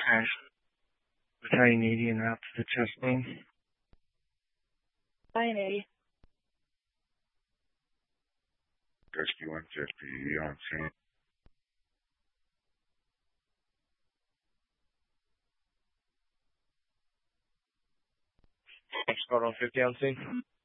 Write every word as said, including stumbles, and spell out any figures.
Okay. Battalion eighty en route to the chest lane. Battalion eighty. Rescue one fifty on scene. Squad one fifty on scene.